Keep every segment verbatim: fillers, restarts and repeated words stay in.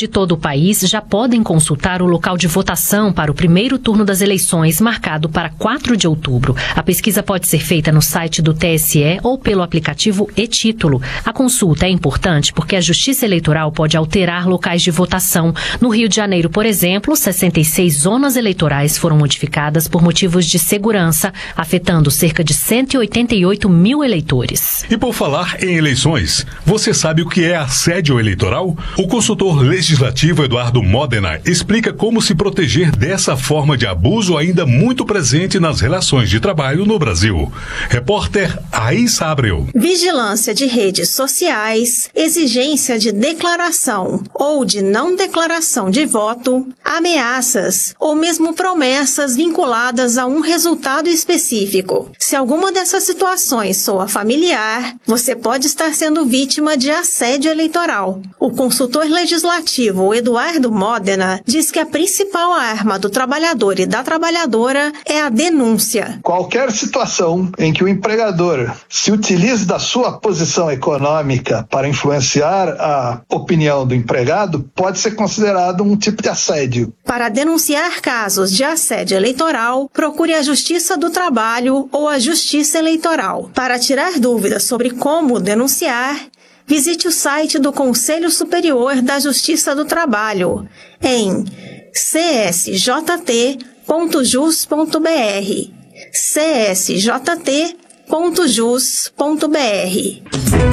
de todo o país já podem consultar o local de votação para o primeiro turno das eleições, marcado para quatro de outubro. A pesquisa pode ser feita no site do T S E ou pelo aplicativo e-Título. A consulta é importante porque a Justiça Eleitoral pode alterar locais de votação. No Rio de Janeiro, por exemplo, sessenta e seis zonas eleitorais foram modificadas por motivos de segurança, afetando cerca de cento e oitenta e oito mil eleitores. E por falar em eleições, você sabe o que é assédio eleitoral? O consultor legislativo Eduardo Modena explica como se proteger dessa forma de abuso ainda muito presente nas relações de trabalho no Brasil. Repórter Raíssa Abreu. Vigilância de redes sociais, exigência de declaração ou de não declaração de voto, ameaças ou mesmo promessas vinculadas a um resultado específico. Se alguma dessas situações soa familiar, você pode estar sendo vítima de assédio eleitoral. O consultor legislativo Eduardo Modena diz que a principal arma do trabalhador e da trabalhadora é a denúncia. Qualquer situação em que o empregador se utilize da sua posição econômica para influenciar a opinião do empregado pode ser considerado um tipo de assédio. Para denunciar casos de assédio eleitoral, procure a Justiça do Trabalho ou a Justiça Eleitoral. Para tirar dúvidas sobre como denunciar, visite o site do Conselho Superior da Justiça do Trabalho em c s j t ponto jus ponto b r c s j t ponto jus ponto b r.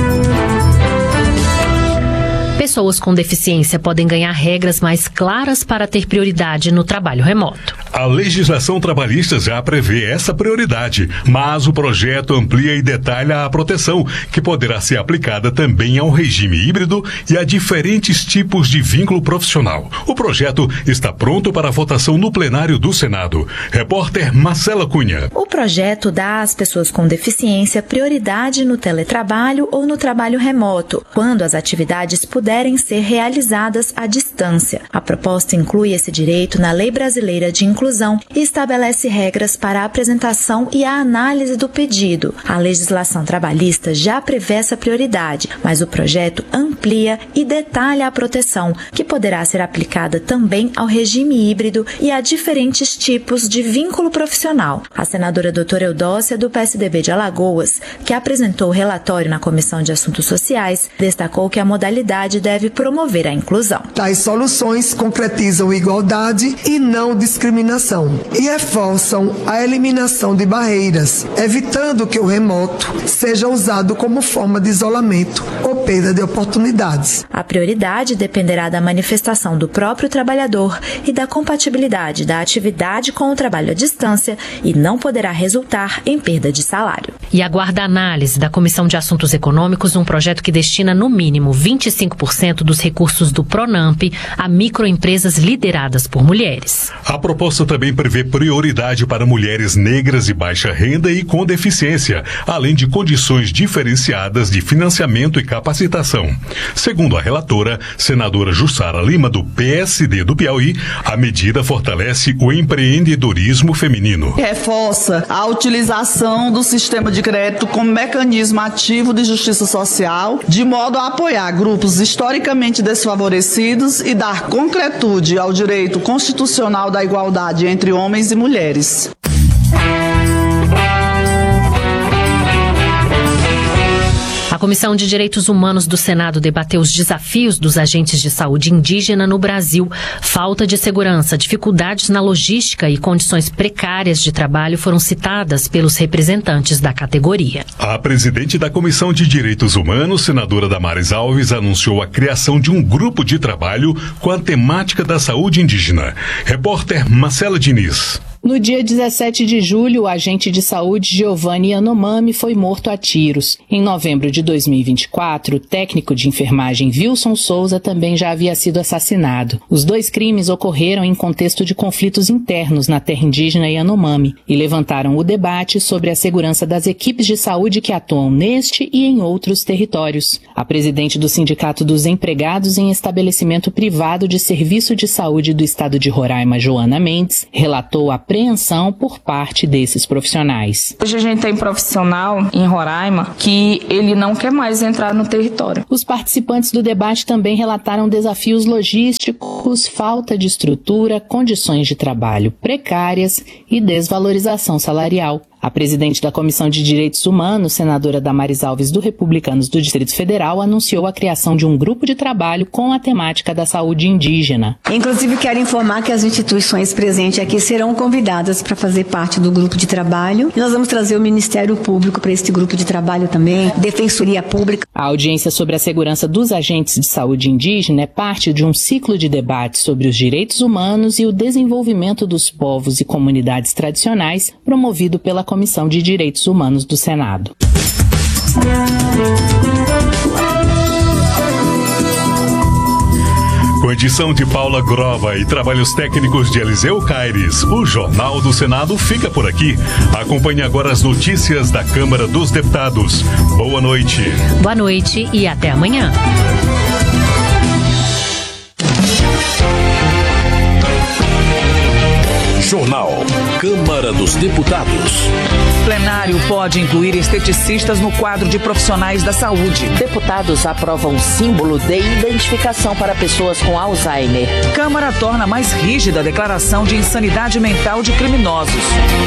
Pessoas com deficiência podem ganhar regras mais claras para ter prioridade no trabalho remoto. A legislação trabalhista já prevê essa prioridade, mas o projeto amplia e detalha a proteção, que poderá ser aplicada também ao regime híbrido e a diferentes tipos de vínculo profissional. O projeto está pronto para votação no plenário do Senado. Repórter Marcela Cunha. O projeto dá às pessoas com deficiência prioridade no teletrabalho ou no trabalho remoto, quando as atividades puderem ser realizadas à distância. A proposta inclui esse direito na Lei Brasileira de Inclusão e estabelece regras para a apresentação e a análise do pedido. A legislação trabalhista já prevê essa prioridade, mas o projeto amplia e detalha a proteção, que poderá ser aplicada também ao regime híbrido e a diferentes tipos de vínculo profissional. A senadora doutora Eudócia, do P S D B de Alagoas, que apresentou o relatório na Comissão de Assuntos Sociais, destacou que a modalidade deve promover a inclusão. Tais soluções concretizam igualdade e não discriminação e reforçam a eliminação de barreiras, evitando que o remoto seja usado como forma de isolamento ou perda de oportunidades. A prioridade dependerá da manifestação do próprio trabalhador e da compatibilidade da atividade com o trabalho à distância e não poderá resultar em perda de salário. E aguarda a análise da Comissão de Assuntos Econômicos um projeto que destina no mínimo vinte e cinco por cento dos recursos do Pronamp a microempresas lideradas por mulheres. A proposta também prevê prioridade para mulheres negras de baixa renda e com deficiência, além de condições diferenciadas de financiamento e capacitação. Segundo a relatora, senadora Jussara Lima, do P S D do Piauí, a medida fortalece o empreendedorismo feminino. Reforça a utilização do sistema de crédito como mecanismo ativo de justiça social, de modo a apoiar grupos historicamente desfavorecidos e dar concretude ao direito constitucional da igualdade entre homens e mulheres. A Comissão de Direitos Humanos do Senado debateu os desafios dos agentes de saúde indígena no Brasil. Falta de segurança, dificuldades na logística e condições precárias de trabalho foram citadas pelos representantes da categoria. A presidente da Comissão de Direitos Humanos, senadora Damares Alves, anunciou a criação de um grupo de trabalho com a temática da saúde indígena. Repórter Marcela Diniz. No dia dezessete de julho, o agente de saúde Giovanni Yanomami foi morto a tiros. Em novembro de dois mil e vinte e quatro, o técnico de enfermagem Wilson Souza também já havia sido assassinado. Os dois crimes ocorreram em contexto de conflitos internos na terra indígena Yanomami e levantaram o debate sobre a segurança das equipes de saúde que atuam neste e em outros territórios. A presidente do Sindicato dos Empregados em Estabelecimento Privado de Serviço de Saúde do Estado de Roraima, Joana Mendes, relatou a apreensão por parte desses profissionais. Hoje a gente tem profissional em Roraima que ele não quer mais entrar no território. Os participantes do debate também relataram desafios logísticos, falta de estrutura, condições de trabalho precárias e desvalorização salarial. A presidente da Comissão de Direitos Humanos, senadora Damares Alves do Republicanos do Distrito Federal, anunciou a criação de um grupo de trabalho com a temática da saúde indígena. Inclusive, quero informar que as instituições presentes aqui serão convidadas para fazer parte do grupo de trabalho. E nós vamos trazer o Ministério Público para esse grupo de trabalho também, Defensoria Pública. A audiência sobre a segurança dos agentes de saúde indígena é parte de um ciclo de debates sobre os direitos humanos e o desenvolvimento dos povos e comunidades tradicionais, promovido pela Comissão de Direitos Humanos do Senado. Com edição de Paula Grova e trabalhos técnicos de Eliseu Caires, o Jornal do Senado fica por aqui. Acompanhe agora as notícias da Câmara dos Deputados. Boa noite. Boa noite e até amanhã. Jornal Câmara dos Deputados. Plenário pode incluir esteticistas no quadro de profissionais da saúde. Deputados aprovam símbolo de identificação para pessoas com Alzheimer. Câmara torna mais rígida a declaração de insanidade mental de criminosos.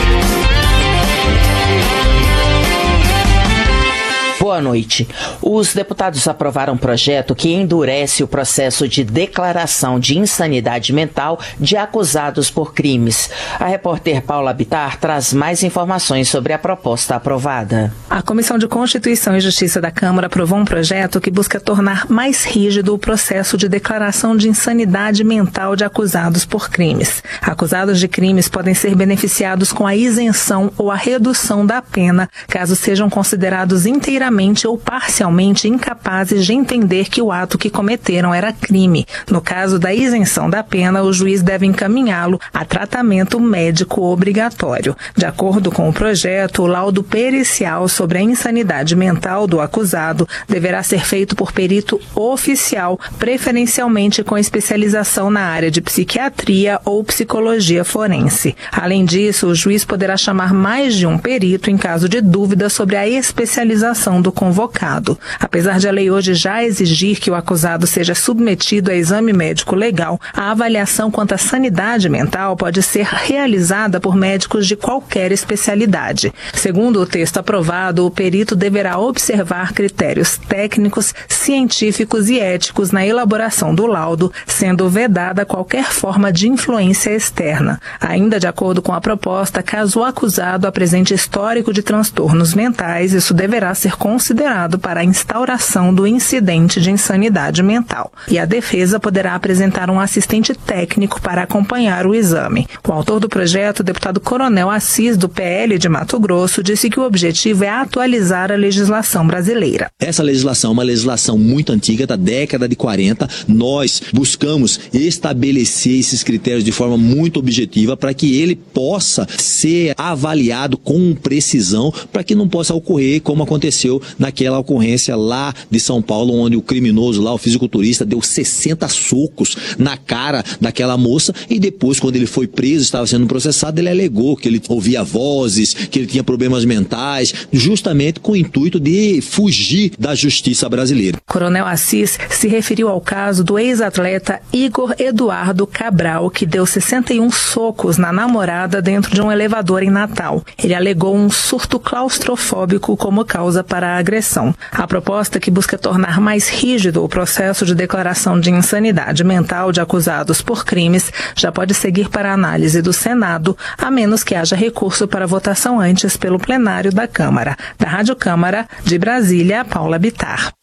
Boa noite. Os deputados aprovaram um projeto que endurece o processo de declaração de insanidade mental de acusados por crimes. A repórter Paula Bittar traz mais informações sobre a proposta aprovada. A Comissão de Constituição e Justiça da Câmara aprovou um projeto que busca tornar mais rígido o processo de declaração de insanidade mental de acusados por crimes. Acusados de crimes podem ser beneficiados com a isenção ou a redução da pena, caso sejam considerados inteiramente ou parcialmente incapazes de entender que o ato que cometeram era crime. No caso da isenção da pena, o juiz deve encaminhá-lo a tratamento médico obrigatório. De acordo com o projeto, o laudo pericial sobre a insanidade mental do acusado deverá ser feito por perito oficial, preferencialmente com especialização na área de psiquiatria ou psicologia forense. Além disso, o juiz poderá chamar mais de um perito em caso de dúvida sobre a especialização do convocado. Apesar de a lei hoje já exigir que o acusado seja submetido a exame médico legal, a avaliação quanto à sanidade mental pode ser realizada por médicos de qualquer especialidade. Segundo o texto aprovado, o perito deverá observar critérios técnicos, científicos e éticos na elaboração do laudo, sendo vedada qualquer forma de influência externa. Ainda de acordo com a proposta, caso o acusado apresente histórico de transtornos mentais, isso deverá ser considerado para a instauração do incidente de insanidade mental. E a defesa poderá apresentar um assistente técnico para acompanhar o exame. O autor do projeto, o deputado Coronel Assis, do P L de Mato Grosso, disse que o objetivo é atualizar a legislação brasileira. Essa legislação é uma legislação muito antiga, da década de quarenta. Nós buscamos estabelecer esses critérios de forma muito objetiva para que ele possa ser avaliado com precisão, para que não possa ocorrer como aconteceu naquela ocorrência lá de São Paulo, onde o criminoso lá, o fisiculturista, deu sessenta socos na cara daquela moça e depois, quando ele foi preso, estava sendo processado, ele alegou que ele ouvia vozes, que ele tinha problemas mentais, justamente com o intuito de fugir da justiça brasileira. Coronel Assis se referiu ao caso do ex-atleta Igor Eduardo Cabral, que deu sessenta e um socos na namorada dentro de um elevador em Natal. Ele alegou um surto claustrofóbico como causa para a agressão. A proposta, que busca tornar mais rígido o processo de declaração de insanidade mental de acusados por crimes, já pode seguir para a análise do Senado, a menos que haja recurso para votação antes pelo plenário da Câmara. Da Rádio Câmara, de Brasília, Paula Bittar.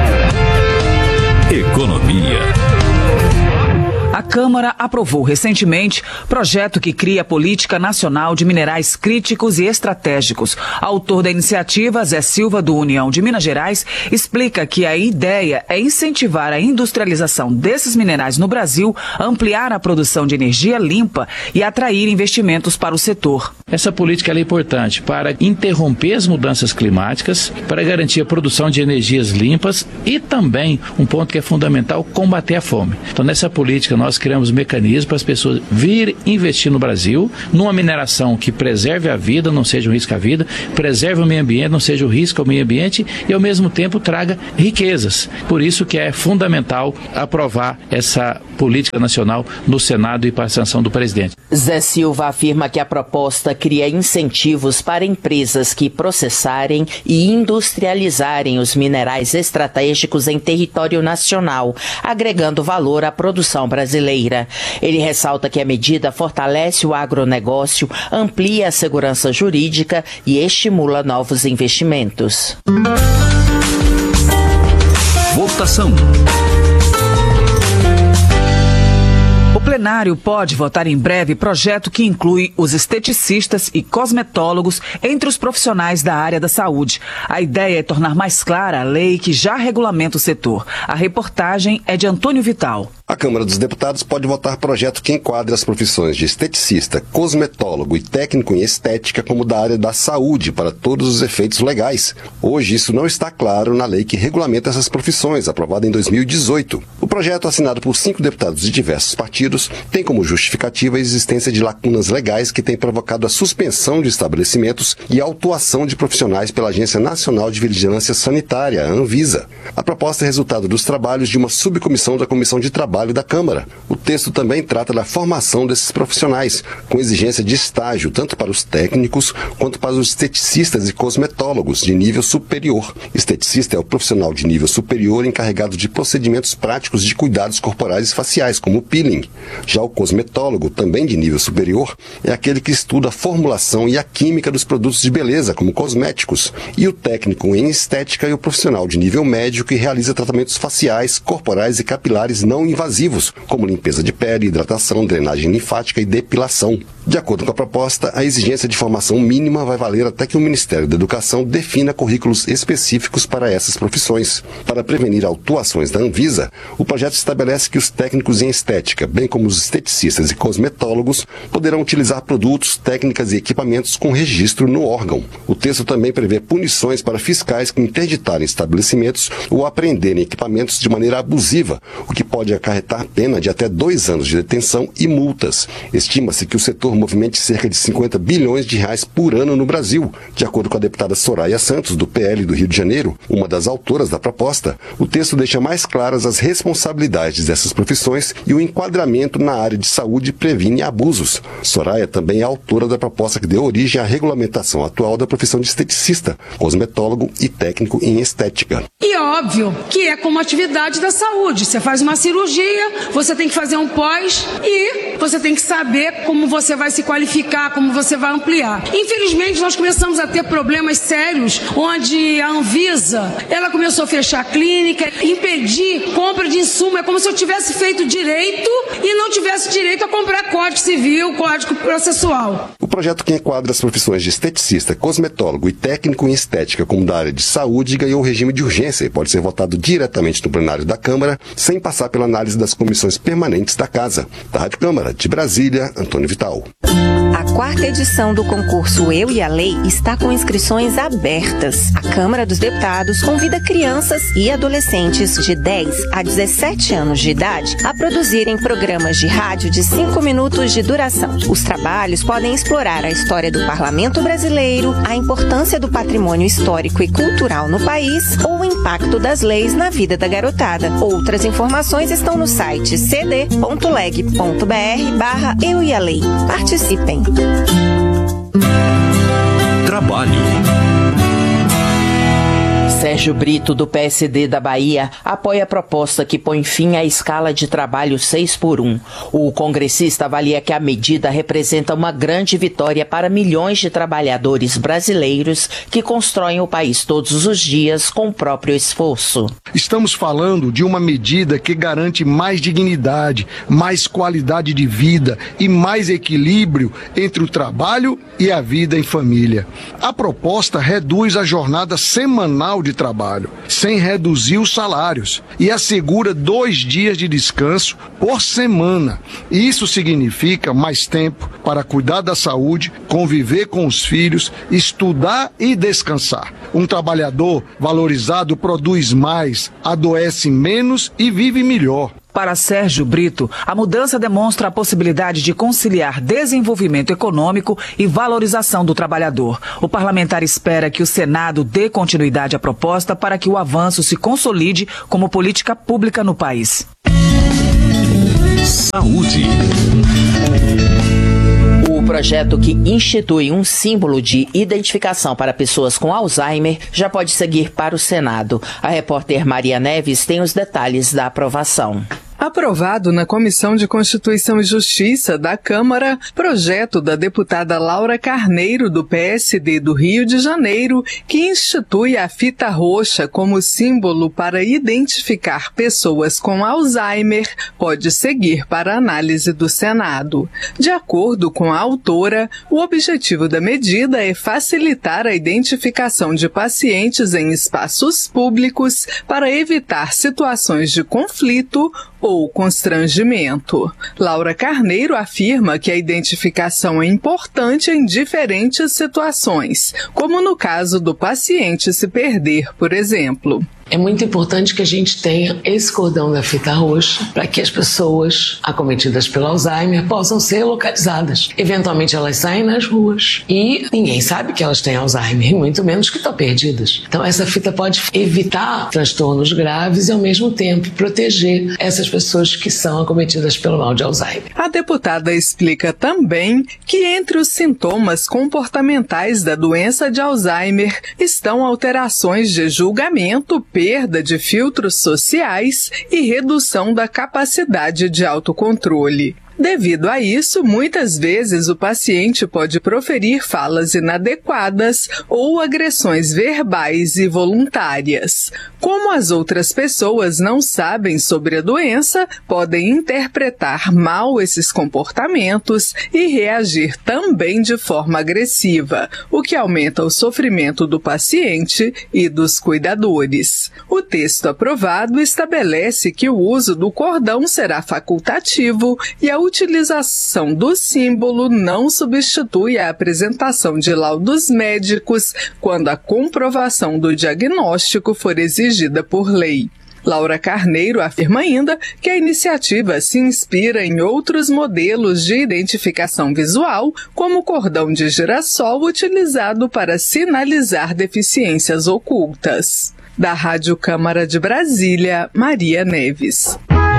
Economia. A Câmara aprovou recentemente projeto que cria a Política Nacional de Minerais Críticos e Estratégicos. Autor da iniciativa, Zé Silva, do União de Minas Gerais, explica que a ideia é incentivar a industrialização desses minerais no Brasil, ampliar a produção de energia limpa e atrair investimentos para o setor. Essa política é importante para interromper as mudanças climáticas, para garantir a produção de energias limpas e também, um ponto que é fundamental, combater a fome. Então, nessa política, nós criamos mecanismos para as pessoas virem investir no Brasil, numa mineração que preserve a vida, não seja um risco à vida, preserve o meio ambiente, não seja um risco ao meio ambiente e, ao mesmo tempo, traga riquezas. Por isso que é fundamental aprovar essa política nacional no Senado e para a sanção do presidente. Zé Silva afirma que a proposta cria incentivos para empresas que processarem e industrializarem os minerais estratégicos em território nacional, agregando valor à produção brasileira. Ele ressalta que a medida fortalece o agronegócio, amplia a segurança jurídica e estimula novos investimentos. Votação. O plenário pode votar em breve projeto que inclui os esteticistas e cosmetólogos entre os profissionais da área da saúde. A ideia é tornar mais clara a lei que já regulamenta o setor. A reportagem é de Antônio Vital. A Câmara dos Deputados pode votar projeto que enquadre as profissões de esteticista, cosmetólogo e técnico em estética como da área da saúde para todos os efeitos legais. Hoje isso não está claro na lei que regulamenta essas profissões, aprovada em dois mil e dezoito. O projeto, assinado por cinco deputados de diversos partidos, tem como justificativa a existência de lacunas legais que têm provocado a suspensão de estabelecimentos e a autuação de profissionais pela Agência Nacional de Vigilância Sanitária, a Anvisa. A proposta é resultado dos trabalhos de uma subcomissão da Comissão de Trabalho da Câmara. O texto também trata da formação desses profissionais, com exigência de estágio tanto para os técnicos quanto para os esteticistas e cosmetólogos de nível superior. Esteticista é o profissional de nível superior encarregado de procedimentos práticos de cuidados corporais e faciais, como o peeling. Já o cosmetólogo, também de nível superior, é aquele que estuda a formulação e a química dos produtos de beleza, como cosméticos. E o técnico em estética é o profissional de nível médio que realiza tratamentos faciais, corporais e capilares não invasivos, como limpeza de pele, hidratação, drenagem linfática e depilação. De acordo com a proposta, a exigência de formação mínima vai valer até que o Ministério da Educação defina currículos específicos para essas profissões. Para prevenir autuações da Anvisa, o projeto estabelece que os técnicos em estética, bem como os esteticistas e cosmetólogos, poderão utilizar produtos, técnicas e equipamentos com registro no órgão. O texto também prevê punições para fiscais que interditarem estabelecimentos ou apreenderem equipamentos de maneira abusiva, o que pode acarretar pena de até dois anos de detenção e multas. Estima-se que o setor movimente cerca de cinquenta bilhões de reais por ano no Brasil. De acordo com a deputada Soraya Santos, do P L do Rio de Janeiro, uma das autoras da proposta, o texto deixa mais claras as responsabilidades dessas profissões e o enquadramento na área de saúde previne abusos. Soraya também é autora da proposta que deu origem à regulamentação atual da profissão de esteticista, cosmetólogo e técnico em estética. E óbvio que é como atividade da saúde. Você faz uma cirurgia, você tem que fazer um pós e você tem que saber como você vai se qualificar, como você vai ampliar. Infelizmente, nós começamos a ter problemas sérios, onde a Anvisa, ela começou a fechar a clínica, impedir compra de insumo. É como se eu tivesse feito direito e não tivesse direito a comprar Código Civil, Código Processual. O projeto que enquadra as profissões de esteticista, cosmetólogo e técnico em estética como da área de saúde ganhou regime de urgência e pode ser votado diretamente no plenário da Câmara, sem passar pela análise das comissões permanentes da Casa. Da Rádio Câmara, de Brasília, Antônio Vital. A quarta edição do concurso Eu e a Lei está com inscrições abertas. A Câmara dos Deputados convida crianças e adolescentes de dez a dezessete anos de idade a produzirem programas de rádio de cinco minutos de duração. Os trabalhos podem explorar a história do Parlamento brasileiro, a importância do patrimônio histórico e cultural no país ou o impacto das leis na vida da garotada. Outras informações estão no site cd ponto leg ponto br barra Eu e a Lei. Participem. Trabalho. Sérgio Brito, do P S D da Bahia, apoia a proposta que põe fim à escala de trabalho seis por um. O congressista avalia que a medida representa uma grande vitória para milhões de trabalhadores brasileiros que constroem o país todos os dias com o próprio esforço. Estamos falando de uma medida que garante mais dignidade, mais qualidade de vida e mais equilíbrio entre o trabalho e a vida em família. A proposta reduz a jornada semanal de trabalho, sem reduzir os salários, e assegura dois dias de descanso por semana. Isso significa mais tempo para cuidar da saúde, conviver com os filhos, estudar e descansar. Um trabalhador valorizado produz mais, adoece menos e vive melhor. Para Sérgio Brito, a mudança demonstra a possibilidade de conciliar desenvolvimento econômico e valorização do trabalhador. O parlamentar espera que o Senado dê continuidade à proposta para que o avanço se consolide como política pública no país. Saúde. O projeto que institui um símbolo de identificação para pessoas com Alzheimer já pode seguir para o Senado. A repórter Maria Neves tem os detalhes da aprovação. Aprovado na Comissão de Constituição e Justiça da Câmara, projeto da deputada Laura Carneiro, do P S D do Rio de Janeiro, que institui a fita roxa como símbolo para identificar pessoas com Alzheimer, pode seguir para análise do Senado. De acordo com a autora, o objetivo da medida é facilitar a identificação de pacientes em espaços públicos para evitar situações de conflito ou constrangimento. Laura Carneiro afirma que a identificação é importante em diferentes situações, como no caso do paciente se perder, por exemplo. É muito importante que a gente tenha esse cordão da fita roxa para que as pessoas acometidas pelo Alzheimer possam ser localizadas. Eventualmente elas saem nas ruas e ninguém sabe que elas têm Alzheimer, muito menos que estão perdidas. Então essa fita pode evitar transtornos graves e ao mesmo tempo proteger essas pessoas que são acometidas pelo mal de Alzheimer. A deputada explica também que entre os sintomas comportamentais da doença de Alzheimer estão alterações de julgamento, perda de filtros sociais e redução da capacidade de autocontrole. Devido a isso, muitas vezes o paciente pode proferir falas inadequadas ou agressões verbais e voluntárias. Como as outras pessoas não sabem sobre a doença, podem interpretar mal esses comportamentos e reagir também de forma agressiva, o que aumenta o sofrimento do paciente e dos cuidadores. O texto aprovado estabelece que o uso do cordão será facultativo e a utilização do símbolo não substitui a apresentação de laudos médicos quando a comprovação do diagnóstico for exigida por lei. Laura Carneiro afirma ainda que a iniciativa se inspira em outros modelos de identificação visual, como o cordão de girassol utilizado para sinalizar deficiências ocultas. Da Rádio Câmara de Brasília, Maria Neves.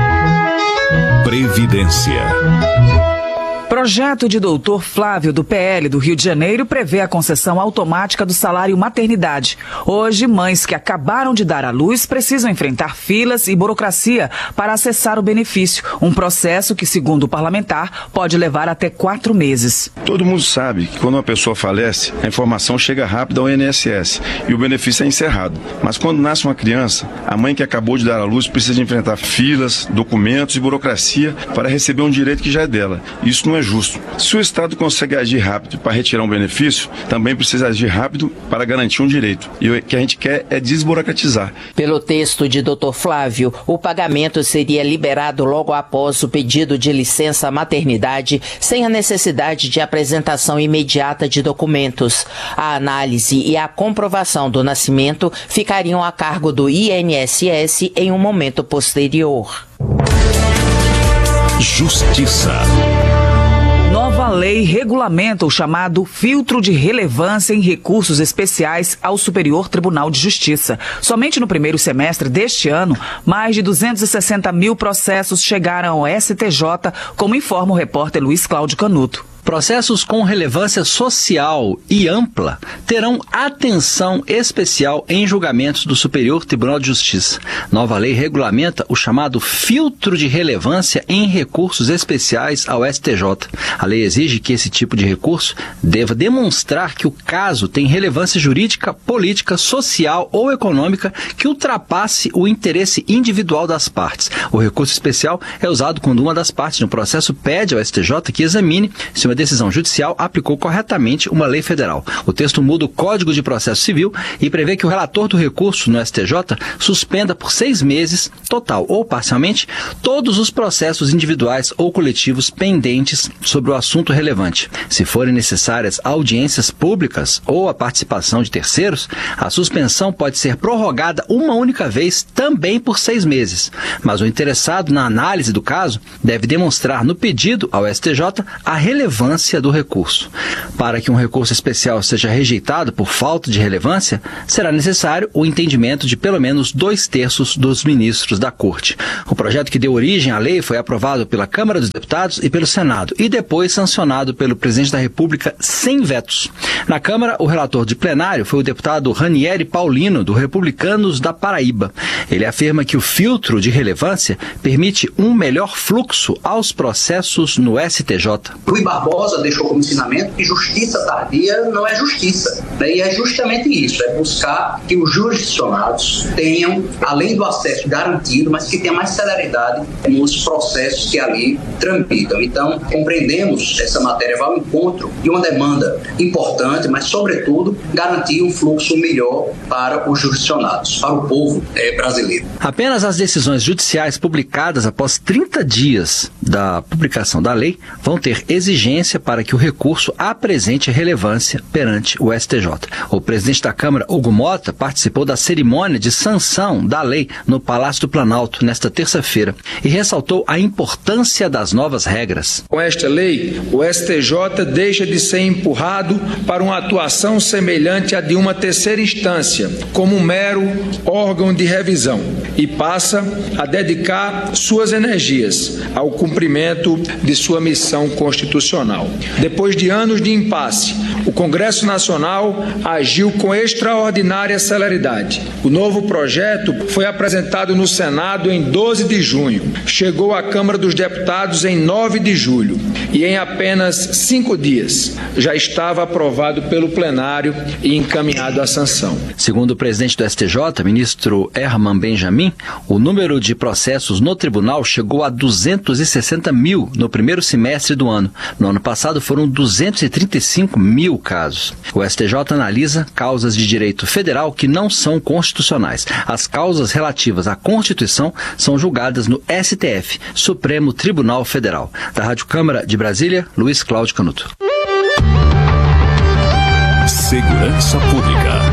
Previdência. Projeto de doutor Flávio, do P L do Rio de Janeiro, prevê a concessão automática do salário maternidade. Hoje, mães que acabaram de dar à luz precisam enfrentar filas e burocracia para acessar o benefício, um processo que, segundo o parlamentar, pode levar até quatro meses. Todo mundo sabe que quando uma pessoa falece, a informação chega rápido ao I N S S e o benefício é encerrado. Mas quando nasce uma criança, a mãe que acabou de dar à luz precisa enfrentar filas, documentos e burocracia para receber um direito que já é dela. Isso não é justo. Se o Estado consegue agir rápido para retirar um benefício, também precisa agir rápido para garantir um direito. E o que a gente quer é desburocratizar. Pelo texto de doutor Flávio, o pagamento seria liberado logo após o pedido de licença maternidade, sem a necessidade de apresentação imediata de documentos. A análise e a comprovação do nascimento ficariam a cargo do I N S S em um momento posterior. Justiça. Nova lei regulamenta o chamado filtro de relevância em recursos especiais ao Superior Tribunal de Justiça. Somente no primeiro semestre deste ano, mais de duzentos e sessenta mil processos chegaram ao S T J, como informa o repórter Luiz Cláudio Canuto. Processos com relevância social e ampla terão atenção especial em julgamentos do Superior Tribunal de Justiça. Nova lei regulamenta o chamado filtro de relevância em recursos especiais ao S T J. A lei exige que esse tipo de recurso deva demonstrar que o caso tem relevância jurídica, política, social ou econômica que ultrapasse o interesse individual das partes. O recurso especial é usado quando uma das partes no processo pede ao S T J que examine se o última decisão judicial aplicou corretamente uma lei federal. O texto muda o Código de Processo Civil e prevê que o relator do recurso no S T J suspenda por seis meses, total ou parcialmente, todos os processos individuais ou coletivos pendentes sobre o assunto relevante. Se forem necessárias audiências públicas ou a participação de terceiros, a suspensão pode ser prorrogada uma única vez também por seis meses. Mas o interessado na análise do caso deve demonstrar no pedido ao S T J a relevância do recurso. Para que um recurso especial seja rejeitado por falta de relevância, será necessário o entendimento de pelo menos dois terços dos ministros da Corte. O projeto que deu origem à lei foi aprovado pela Câmara dos Deputados e pelo Senado e depois sancionado pelo presidente da República sem vetos. Na Câmara, o relator de plenário foi o deputado Ranieri Paulino, do Republicanos da Paraíba. Ele afirma que o filtro de relevância permite um melhor fluxo aos processos no S T J. Rui Barbosa deixou como ensinamento que justiça tardia não é justiça, né? E é justamente isso, é buscar que os jurisdicionados tenham, além do acesso garantido, mas que tenha mais celeridade nos processos que ali tramitam. Então, compreendemos essa matéria vai ao encontro de uma demanda importante, mas, sobretudo, garantir um fluxo melhor para os jurisdicionados, para o povo é, brasileiro. Apenas as decisões judiciais publicadas após trinta dias da publicação da lei vão ter exigência para que o recurso apresente relevância perante o S T J. O presidente da Câmara, Hugo Mota, participou da cerimônia de sanção da lei no Palácio do Planalto nesta terça-feira e ressaltou a importância das novas regras. Com esta lei, o S T J deixa de ser empurrado para uma atuação semelhante à de uma terceira instância, como um mero órgão de revisão, e passa a dedicar suas energias ao cumprimento de sua missão constitucional. Depois de anos de impasse, o Congresso Nacional agiu com extraordinária celeridade. O novo projeto foi apresentado no Senado em doze de junho, chegou à Câmara dos Deputados em nove de julho e em apenas cinco dias já estava aprovado pelo plenário e encaminhado à sanção. Segundo o presidente do S T J, ministro Herman Benjamin, o número de processos no tribunal chegou a duzentos e sessenta mil no primeiro semestre do ano. No ano passado foram duzentos e trinta e cinco mil casos. O S T J analisa causas de direito federal que não são constitucionais. As causas relativas à Constituição são julgadas no S T F, Supremo Tribunal Federal. Da Rádio Câmara de Brasília, Luiz Cláudio Canuto. Segurança Pública.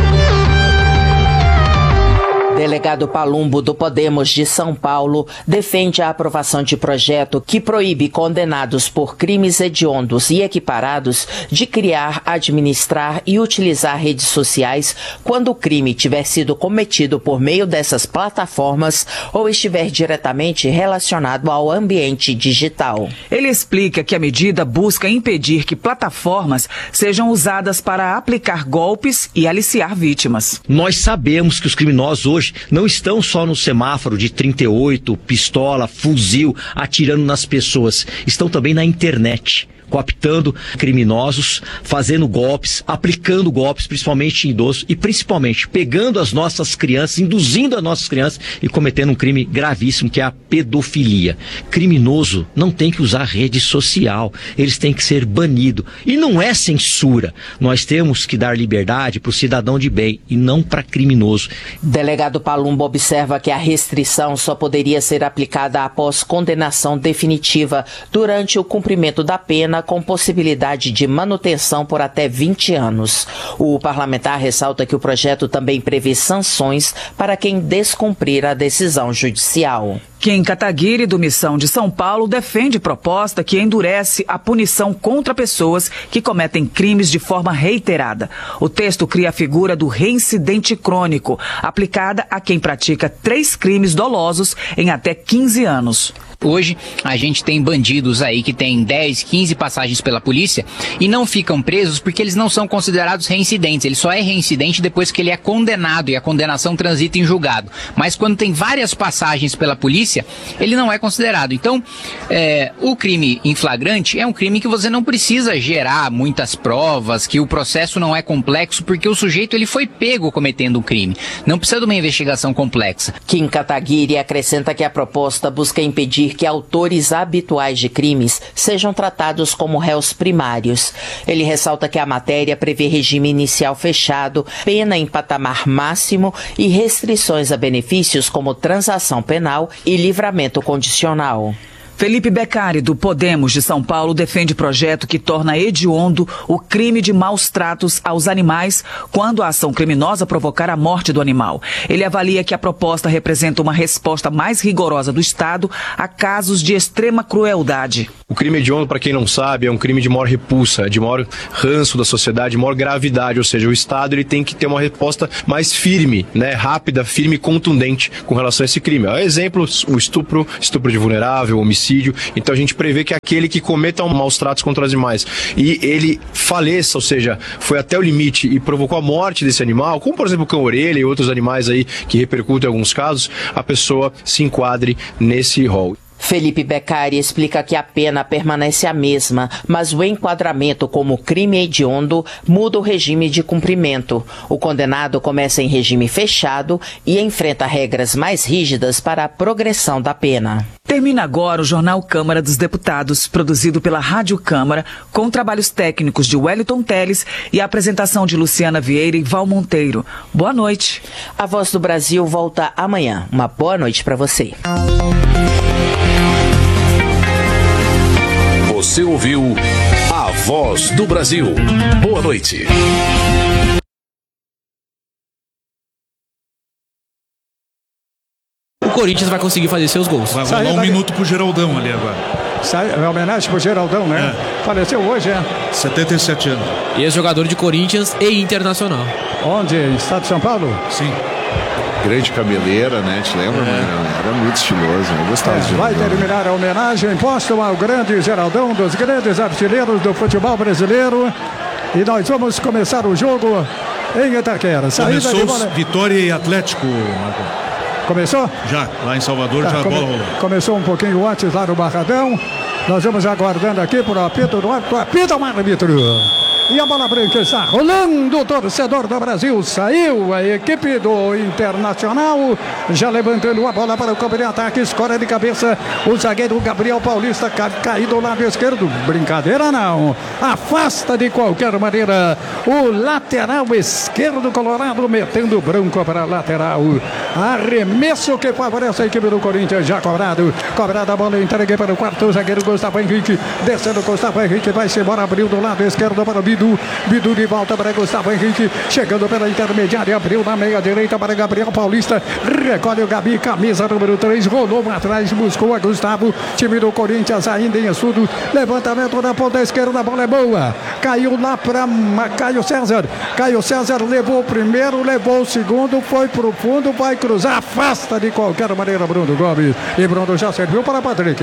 Delegado Palumbo, do Podemos de São Paulo, defende a aprovação de projeto que proíbe condenados por crimes hediondos e equiparados de criar, administrar e utilizar redes sociais quando o crime tiver sido cometido por meio dessas plataformas ou estiver diretamente relacionado ao ambiente digital. Ele explica que a medida busca impedir que plataformas sejam usadas para aplicar golpes e aliciar vítimas. Nós sabemos que os criminosos hoje não estão só no semáforo de trinta e oito, pistola, fuzil, atirando nas pessoas. Estão também na internet, cooptando criminosos, fazendo golpes, aplicando golpes, principalmente em idosos, e principalmente pegando as nossas crianças, induzindo as nossas crianças e cometendo um crime gravíssimo, que é a pedofilia. Criminoso não tem que usar rede social, eles têm que ser banidos. E não é censura, nós temos que dar liberdade para o cidadão de bem e não para criminoso. Delegado Palumbo observa que a restrição só poderia ser aplicada após condenação definitiva durante o cumprimento da pena, com possibilidade de manutenção por até vinte anos. O parlamentar ressalta que o projeto também prevê sanções para quem descumprir a decisão judicial. Kim Kataguiri, do Missão de São Paulo, defende proposta que endurece a punição contra pessoas que cometem crimes de forma reiterada. O texto cria a figura do reincidente crônico, aplicada a quem pratica três crimes dolosos em até quinze anos. Hoje, a gente tem bandidos aí que têm dez, quinze passagens pela polícia e não ficam presos porque eles não são considerados reincidentes. Ele só é reincidente depois que ele é condenado e a condenação transita em julgado. Mas quando tem várias passagens pela polícia, polícia, ele não é considerado. Então, é, o crime em flagrante é um crime que você não precisa gerar muitas provas, que o processo não é complexo, porque o sujeito ele foi pego cometendo um crime. Não precisa de uma investigação complexa. Kim Kataguiri acrescenta que a proposta busca impedir que autores habituais de crimes sejam tratados como réus primários. Ele ressalta que a matéria prevê regime inicial fechado, pena em patamar máximo e restrições a benefícios como transação penal e livramento condicional. Felipe Beccari, do Podemos de São Paulo, defende projeto que torna hediondo o crime de maus tratos aos animais quando a ação criminosa provocar a morte do animal. Ele avalia que a proposta representa uma resposta mais rigorosa do Estado a casos de extrema crueldade. O crime hediondo, para quem não sabe, é um crime de maior repulsa, de maior ranço da sociedade, de maior gravidade, ou seja, o Estado ele tem que ter uma resposta mais firme, né, rápida, firme e contundente com relação a esse crime. É exemplo, o estupro, estupro de vulnerável, homicídio. Então a gente prevê que aquele que cometa um maus tratos contra os animais e ele faleça, ou seja, foi até o limite e provocou a morte desse animal, como por exemplo o cão-orelha e outros animais aí que repercutem em alguns casos, a pessoa se enquadre nesse rol. Felipe Beccari explica que a pena permanece a mesma, mas o enquadramento como crime hediondo muda o regime de cumprimento. O condenado começa em regime fechado e enfrenta regras mais rígidas para a progressão da pena. Termina agora o Jornal Câmara dos Deputados, produzido pela Rádio Câmara, com trabalhos técnicos de Wellington Teles e a apresentação de Luciana Vieira e Val Monteiro. Boa noite. A Voz do Brasil volta amanhã. Uma boa noite para você. Você ouviu A Voz do Brasil. Boa noite. O Corinthians vai conseguir fazer seus gols. Vai rolar um daqui. minuto pro Geraldão ali agora. Sai, é homenagem pro Geraldão, né? É. Faleceu hoje, é? setenta e sete anos. Ex-jogador de Corinthians e Internacional. Onde? Estado de São Paulo? Sim. Grande cabeleira, né? Te lembra, é. mano? Era muito estiloso, eu gostava é, de Vai terminar a homenagem imposta ao grande Geraldão, dos grandes artilheiros do futebol brasileiro. E nós vamos começar o jogo em Itaquera. Saída Começou de bola... Vitória e Atlético, Marco. Começou? Já, lá em Salvador, tá, já come... a bola rolou. Começou um pouquinho antes lá no Barradão. Nós vamos aguardando aqui por apito do árbitro. Apita o árbitro. E a bola branca está rolando, o torcedor do Brasil saiu, a equipe do Internacional já levantando a bola para o campo de ataque, escora de cabeça, o zagueiro Gabriel Paulista ca caído do lado esquerdo, brincadeira não, afasta de qualquer maneira o lateral esquerdo colorado, metendo branco para a lateral, arremesso que favorece a equipe do Corinthians, já cobrado, cobrada a bola, entregue para o quarto zagueiro Gustavo Henrique, descendo Gustavo Henrique, vai-se embora, abriu do lado esquerdo para o Bidu, Bidu de volta para Gustavo Henrique, chegando pela intermediária, abriu na meia direita para Gabriel Paulista, recolhe o Gabi, camisa número três, rolou atrás, buscou a Gustavo, time do Corinthians ainda em estudo, levantamento na ponta esquerda, a bola é boa, caiu lá para Caio César, Caio César levou o primeiro, levou o segundo, foi pro fundo, vai cruzar, afasta de qualquer maneira Bruno Gomes, e Bruno já serviu para Patrick.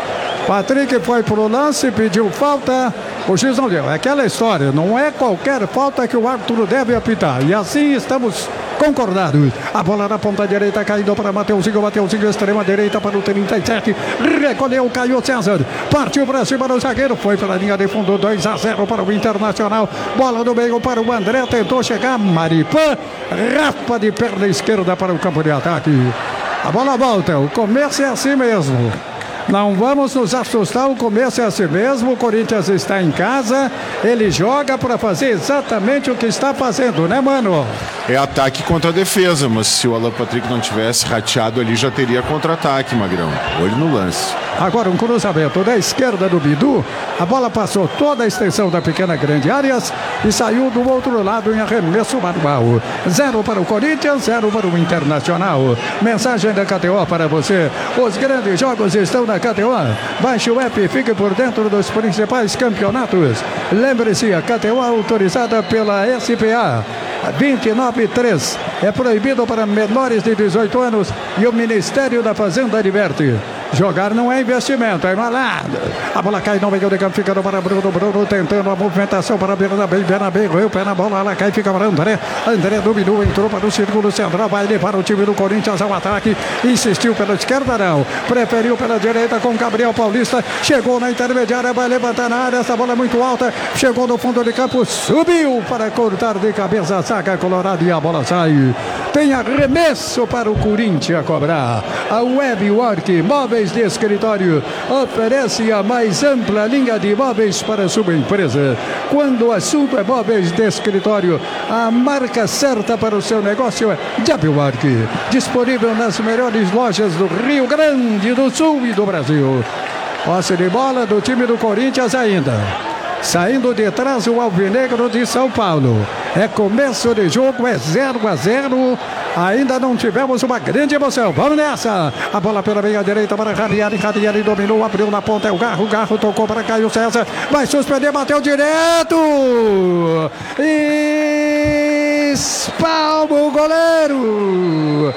Patrick foi pro lance, pediu falta, o juiz não deu. É aquela história, não é qualquer falta que o árbitro deve apitar. E assim estamos concordados. A bola na ponta direita caindo para Mateuzinho, Mateuzinho extrema direita para o trinta e sete. Recolheu o Caio César, partiu para cima do zagueiro, foi pela linha de fundo, dois a zero para o Internacional. Bola no meio para o André, tentou chegar, Maripã, rapa de perna esquerda para o campo de ataque. A bola volta, o começo é assim mesmo. Não vamos nos assustar, o começo é assim mesmo, o Corinthians está em casa, ele joga para fazer exatamente o que está fazendo, né, mano? É ataque contra a defesa, mas se o Alan Patrick não tivesse rateado ali, já teria contra-ataque, Magrão. Olho no lance. Agora um cruzamento da esquerda do Bidu, a bola passou toda a extensão da pequena grande áreas e saiu do outro lado em arremesso manual. Zero para o Corinthians, zero para o Internacional. Mensagem da K T O para você, os grandes jogos estão na K T O. Baixe o app e fique por dentro dos principais campeonatos. Lembre-se, a K T O autorizada pela S P A vinte e nove três. É proibido para menores de dezoito anos e o Ministério da Fazenda adverte. Jogar não é investimento, é malado. A bola cai no meio de campo, ficando para Bruno. Bruno tentando a movimentação para Bernabé. Bernabé, o pé na bola, ela cai, fica para André. André dominou, entrou para o círculo central, vai levar o time do Corinthians ao ataque. Insistiu pela esquerda, não. Preferiu pela direita com Gabriel Paulista. Chegou na intermediária, vai levantar na área. Essa bola é muito alta. Chegou no fundo de campo, subiu para cortar de cabeça a saca colorada e a bola sai. Tem arremesso para o Corinthians cobrar. A Webwork Móveis de Escritório oferece a mais ampla linha de móveis para a sua empresa. Quando o assunto é móveis de escritório, a marca certa para o seu negócio é Webwork. Disponível nas melhores lojas do Rio Grande do Sul e do Brasil. Posse de bola do time do Corinthians ainda. Saindo de trás o Alvinegro de São Paulo. É começo de jogo, é zero a zero. Ainda não tivemos uma grande emoção. Vamos nessa. A bola pela meia direita para Ranieri. Ranieri dominou, abriu na ponta. É o Garro. Garro tocou para Caio César. Vai suspender, bateu direto. Espalma o goleiro.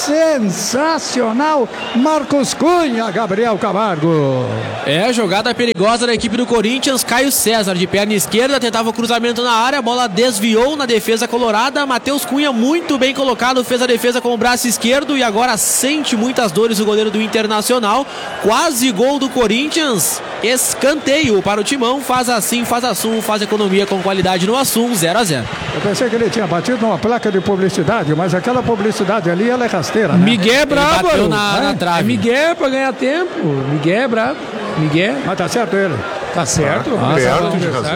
Sensacional. Marcos Cunha, Gabriel Camargo. É, jogada perigosa da equipe do Corinthians. Caio César de perna esquerda tentava o cruzamento na área. A bola desviou na defesa colorada. Matheus Cunha muito bem colocado. Fez a defesa com o braço esquerdo e agora sente muitas dores o goleiro do Internacional. Quase gol do Corinthians. Escanteio para o Timão. Faz assim, faz assum, faz economia com qualidade no Assum. zero a zero. Eu pensei que ele tinha batido numa placa de publicidade, mas aquela publicidade ali, ela é rasteira, né? Miguel é brabo, bateu na, na é? trave. É Miguel pra ganhar tempo. Miguel é brabo. Miguel. Mas tá certo ele. Tá certo. Ah, perto de razão.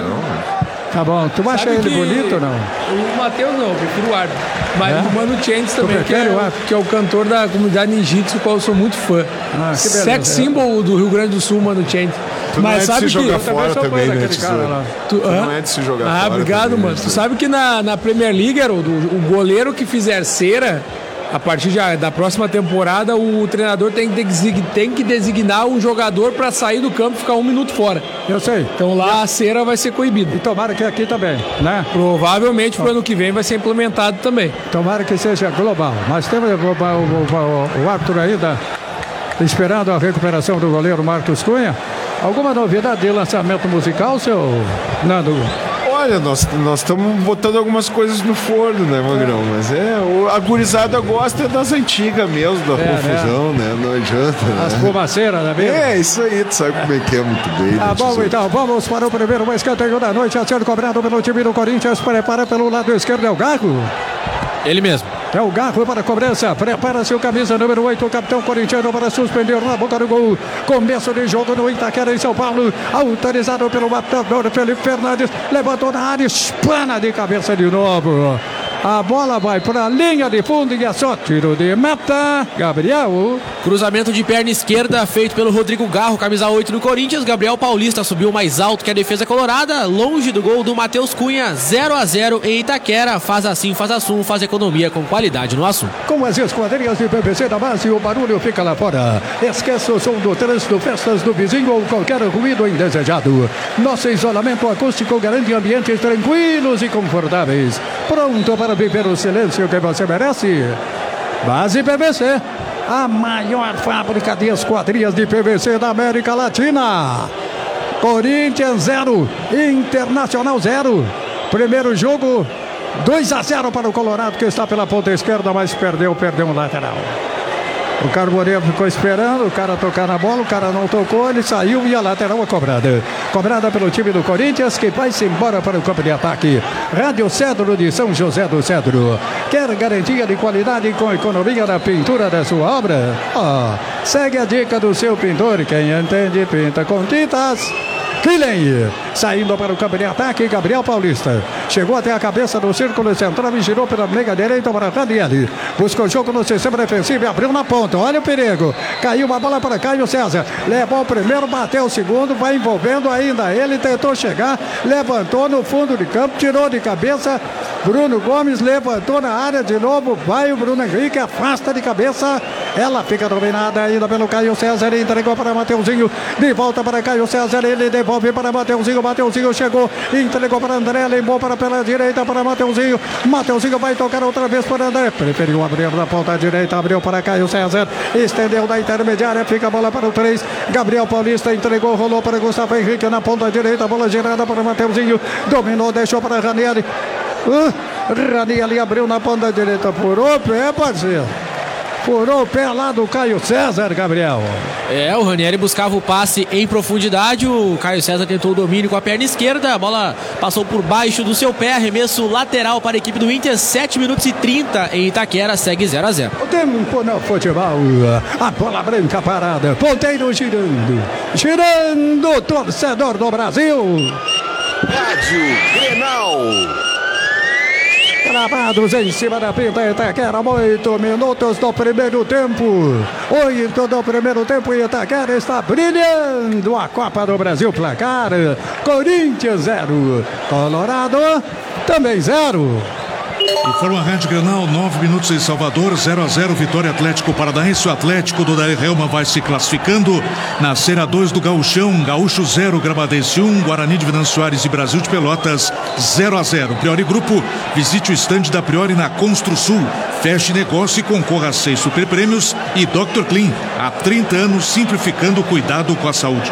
Tá bom. Tu acha ele bonito ou não? O Matheus não, eu prefiro o árbitro. Mas É? o Mano Changes também, que é, o que é o cantor da comunidade ninjitsu, do qual eu sou muito fã. Ah, que beleza. Sex symbol do Rio Grande do Sul, Mano Changes. Tu não é de se jogar fora também, né, aquele cara lá. Tu, Tu hã? não é de se jogar Ah, fora obrigado, também, mano. né? Tu sabe que na, na Premier League, Haroldo, o goleiro que fizer cera, a partir já da próxima temporada, o treinador tem que, design, tem que designar um jogador para sair do campo e ficar um minuto fora. Eu sei. Então lá a cera vai ser coibida. E tomara que aqui também, né? Provavelmente pro ano que vem vai ser implementado também. Tomara que seja global. Mas temos o, o, o, o árbitro ainda esperando a recuperação do goleiro Marcos Cunha. Alguma novidade de lançamento musical, seu Nando? Olha, nós nós estamos botando algumas coisas no forno, né, Magrão? Mas é, o, a gurizada gosta das antigas mesmo, da É, confusão, né? né? Não adianta. As Né? fumaceiras, não é mesmo? É, isso aí, tu sabe como é que é muito bem. Tá né, bom, tesouro? então, vamos para o primeiro escanteio da noite, a ser cobrado pelo time do Corinthians, prepara pelo lado esquerdo, é o Garro. Ele mesmo. É o Garro para a cobrança, prepara-se o camisa número oito, o capitão corintiano para suspender na boca do gol. Começo de jogo no Itaquera, em São Paulo, autorizado pelo matador Felipe Fernandes, levantou na área, espana de cabeça de novo. A bola vai para a linha de fundo e é só tiro de meta. Gabriel. Cruzamento de perna esquerda feito pelo Rodrigo Garro, camisa oito do Corinthians. Gabriel Paulista subiu mais alto que a defesa colorada, longe do gol do Matheus Cunha. zero a zero em Itaquera. Faz assim, faz assum, faz economia com qualidade no assunto. Com as esquadrinhas de P V C da base, o barulho fica lá fora. Esqueça o som do trânsito, festas do vizinho ou qualquer ruído indesejado. Nosso isolamento acústico garante ambientes tranquilos e confortáveis. Pronto para viver o silêncio que você merece? Base P V C, a maior fábrica de esquadrias de P V C da América Latina. Corinthians zero, Internacional zero. Primeiro jogo, dois a zero para o Colorado, que está pela ponta esquerda, mas perdeu, perdeu um lateral. O Carboneiro ficou esperando o cara tocar na bola, o cara não tocou, ele saiu e a lateral é cobrada. Cobrada pelo time do Corinthians, que vai-se embora para o campo de ataque. Rádio Cedro de São José do Cedro. Quer garantia de qualidade com economia na pintura da sua obra? Oh, segue a dica do seu pintor, quem entende pinta com tintas Killen. Saindo para o campo de ataque, Gabriel Paulista. Chegou até a cabeça do círculo central e girou pela meia direita para Ranieri. Buscou o jogo no sistema defensivo e abriu na ponta. Olha o perigo. Caiu uma bola para Caio César. Levou o primeiro, bateu o segundo, vai envolvendo ainda. Ele tentou chegar, levantou no fundo de campo, tirou de cabeça. Bruno Gomes levantou na área de novo. Vai o Bruno Henrique, afasta de cabeça. Ela fica dominada ainda pelo Caio César. Ele entregou para Mateuzinho. De volta para Caio César. Ele devolve para Mateuzinho. Mateuzinho chegou, entregou para André, levou para pela direita para Mateuzinho. Mateuzinho vai tocar outra vez para André. Preferiu abrir na ponta direita, abriu para Caio César, estendeu da intermediária, fica a bola para o três. Gabriel Paulista entregou, rolou para Gustavo Henrique na ponta direita, bola girada para Mateuzinho, dominou, deixou para Ranieri. Uh, Ranieri abriu na ponta direita, furou o pé, parceiro. Furou o pé lá do Caio César, Gabriel. É, o Ranieri buscava o passe em profundidade, o Caio César tentou o domínio com a perna esquerda, a bola passou por baixo do seu pé, arremesso lateral para a equipe do Inter, sete minutos e trinta em Itaquera, segue zero a zero. O tempo no futebol, a bola branca parada, ponteiro girando, girando, torcedor do Brasil. Rádio Grenal. Gravados em cima da pinta Itaquera, oito minutos do primeiro tempo. Oito do primeiro tempo e Itaquera está brilhando a Copa do Brasil. Placar: Corinthians zero, Colorado também zero. Informa a Rádio Grenal, nove minutos em Salvador, zero a zero, Vitória Atlético Paranaense. O Atlético do Daí Helma vai se classificando na Série dois do Gauchão. Gaúcho zero, Gramadense um, Guarani de Venâncio Soares e Brasil de Pelotas zero a zero. Priori Grupo, visite o estande da Priori na Construsul. Feche negócio e concorra a seis superprêmios. E doutor Clean, há trinta anos simplificando o cuidado com a saúde.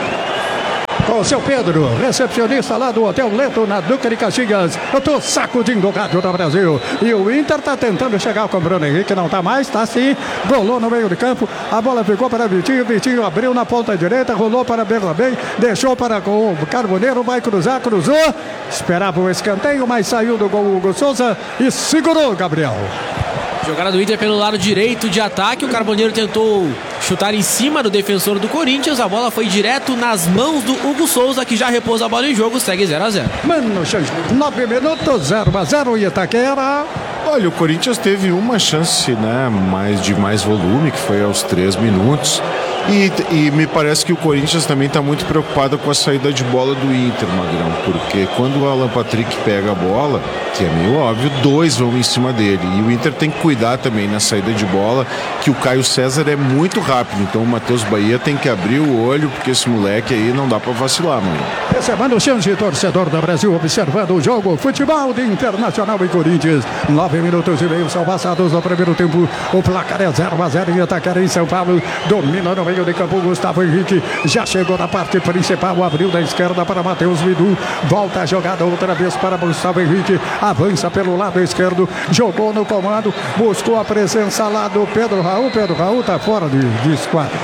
Com o seu Pedro, recepcionista lá do Hotel Leto, na Duque de Caxias. Eu tô sacudindo o rádio do Brasil. E o Inter tá tentando chegar com o Bruno Henrique, não tá mais, tá sim. Golou no meio de campo, a bola ficou para Vitinho. Vitinho abriu na ponta direita, rolou para Berlabem, deixou para o Carboneiro, vai cruzar, cruzou. Esperava o escanteio, mas saiu do gol o Hugo Souza e segurou, Gabriel. Jogada do Inter pelo lado direito de ataque, o Carboneiro tentou chutar em cima do defensor do Corinthians, a bola foi direto nas mãos do Hugo Souza, que já repousa a bola em jogo, segue zero a zero. Mano, nove minutos, zero a zero e Itaquera. Olha, o Corinthians teve uma chance, né, mais de mais volume, que foi aos três minutos. E, e me parece que o Corinthians também está muito preocupado com a saída de bola do Inter, Magrão, porque quando o Alan Patrick pega a bola, que é meio óbvio, dois vão em cima dele. E o Inter tem que cuidar também na saída de bola, que o Caio César é muito rápido. Então o Matheus Bahia tem que abrir o olho, porque esse moleque aí não dá para vacilar, mano. Recebendo o chance, torcedor do Brasil, observando o jogo. Futebol de Internacional e Corinthians. Nove minutos e meio são passados no primeiro tempo. O placar é zero a zero em Itaquera, em São Paulo. Domina no meio de campo Gustavo Henrique. Já chegou na parte principal. Abriu da esquerda para Matheus Vidu. Volta a jogada outra vez para Gustavo Henrique. Avança pelo lado esquerdo. Jogou no comando. Buscou a presença lá do Pedro Raul. Pedro Raul está fora de, de esquadra.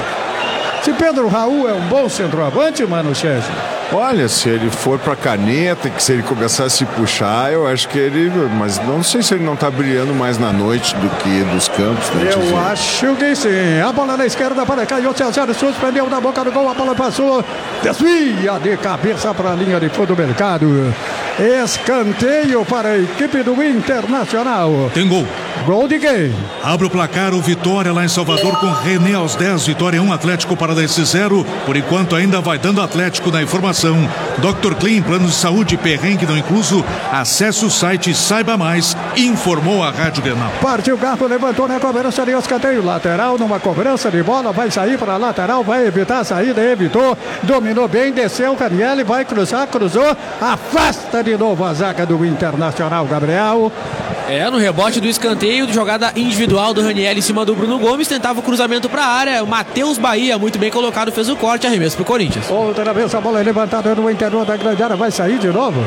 Se Pedro Raul é um bom centroavante, mano, Chesney. Olha, se ele for pra caneta, que se ele começar a se puxar, eu acho que ele... Mas não sei se ele não tá brilhando mais na noite do que dos campos, né? Eu acho que sim. A bola na esquerda para Caio César, suspendeu na boca do gol, a bola passou, desvia de cabeça para a linha de fundo do mercado. Escanteio para a equipe do Internacional. Tem gol. Gol de quem? Abre o placar, o Vitória lá em Salvador com René aos dez, Vitória um, Atlético Paranaense zero. Por enquanto ainda vai dando Atlético na informação. doutor Clean, plano de saúde, perrengue não incluso. Acesse o site, saiba mais, informou a Rádio Grenal. Partiu o carro, levantou na cobrança de escanteio. Lateral numa cobrança de bola, vai sair para a lateral, vai evitar a saída, evitou. Dominou bem, desceu, Ranieri vai cruzar, cruzou. Afasta de novo a zaga do Internacional, Gabriel. É, no rebote do escanteio, jogada individual do Ranieri em cima do Bruno Gomes, tentava o cruzamento para a área, o Matheus Bahia, muito bem colocado, fez o corte, arremesso para o Corinthians. Outra vez a bola é levantada no interior da grande área, vai sair de novo?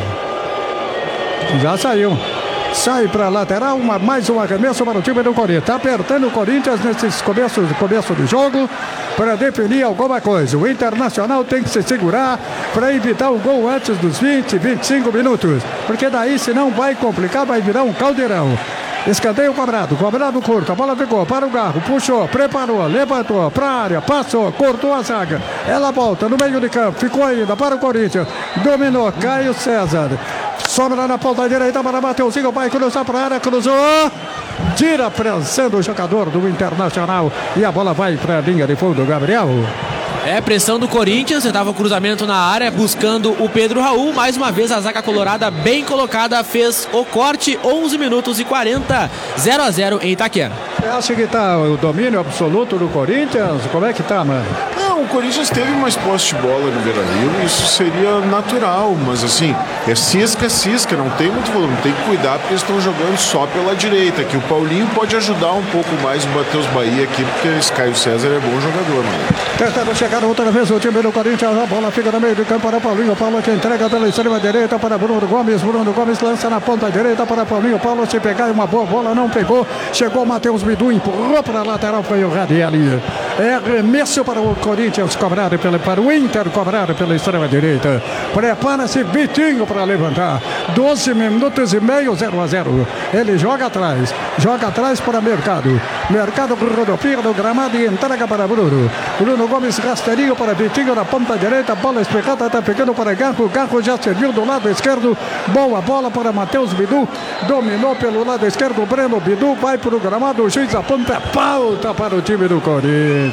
Já saiu. Sai para a lateral, uma, mais um arremesso para o time do Corinthians. Está apertando o Corinthians nesses começos começo do jogo para definir alguma coisa. O Internacional tem que se segurar para evitar o gol antes dos vinte, vinte e cinco minutos. Porque daí, senão, vai complicar, vai virar um caldeirão. Escanteio cobrado, cobrado curto, a bola ficou para o Garro, puxou, preparou, levantou para a área, passou, cortou a zaga. Ela volta no meio de campo, ficou ainda para o Corinthians, dominou, Caio César. Sobra na ponta direita para Mateuzinho, vai cruzar para a área, cruzou. Tira prensando o jogador do Internacional e a bola vai para a linha de fundo, Gabriel. É, pressão do Corinthians, tentava o cruzamento na área, buscando o Pedro Raul. Mais uma vez a zaga colorada bem colocada, fez o corte, onze minutos e quarenta, zero a zero em Itaquera. Você acha que tá o domínio absoluto do Corinthians? Como é que tá, mano? Não, o Corinthians teve mais posse de bola no Beira-Rio, isso seria natural, mas assim, é cisca, cisca, não tem muito volume, tem que cuidar porque eles estão jogando só pela direita, que o Paulinho pode ajudar um pouco mais o Matheus Bahia aqui, porque esse Caio César é bom jogador, mano. Tentando chegar outra vez o time do Corinthians, a bola fica no meio do campo para Paulinho, Paulo que entrega pela extrema direita para Bruno Gomes, Bruno Gomes lança na ponta direita para Paulinho, Paulo se pegar uma boa bola, não pegou, chegou o Matheus Bidu, empurrou para a lateral, foi o Radielli. É remesso para o Corinthians cobrado pela, para o Inter cobrado pela extrema direita. Prepara-se Vitinho para levantar. doze minutos e meio, zero a zero. Ele joga atrás, joga atrás para Mercado. Mercado rodopia no gramado e entrega para Bruno. Bruno Gomes rasteirinho para Vitinho na ponta direita. Bola especada, está pegando para Garro. Garro já serviu do lado esquerdo. Boa bola para Matheus Bidu. Dominou pelo lado esquerdo. Breno Bidu vai para o gramado. O juiz aponta falta para o time do Corinthians.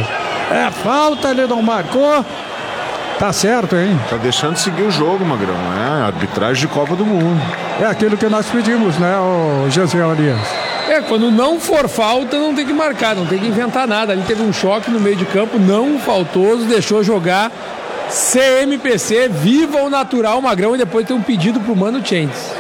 É falta, ele não marcou. Tá certo, hein? Tá deixando de seguir o jogo, Magrão. É arbitragem de Copa do Mundo. É aquilo que nós pedimos, né, o Josiel Elias? É, quando não for falta, não tem que marcar, não tem que inventar nada. Ali teve um choque no meio de campo, não faltoso, deixou jogar. C M P C, viva o natural, Magrão, e depois tem um pedido pro Mano Chentes.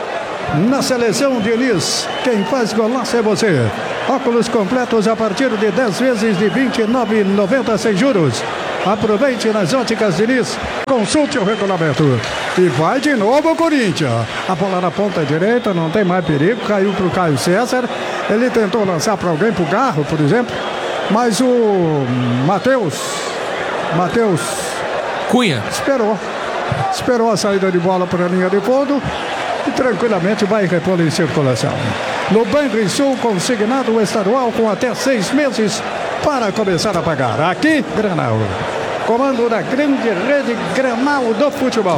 Na seleção de Elis, quem faz golaço é você. Óculos completos a partir de dez vezes de vinte e nove reais e noventa centavos sem juros. Aproveite nas óticas de Elis, consulte o regulamento. E vai de novo o Corinthians. A bola na ponta direita, não tem mais perigo, caiu para o Caio César. Ele tentou lançar para alguém, para o Garro, por exemplo. Mas o Matheus, Matheus Cunha esperou. Esperou a saída de bola para a linha de fundo e tranquilamente vai repor em circulação. No Banrisul, consignado o estadual com até seis meses para começar a pagar. Aqui, Grenal. Comando da grande rede Grenal do futebol.